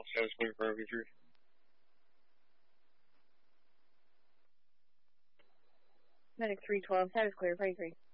Status clear for RV3. Medic 312, status clear for A3.